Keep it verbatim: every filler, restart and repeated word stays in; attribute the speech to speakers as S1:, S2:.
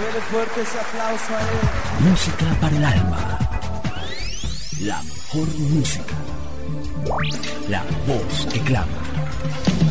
S1: Dele fuerte ese aplauso a él.
S2: Música para el alma. La mejor música. La voz que clama.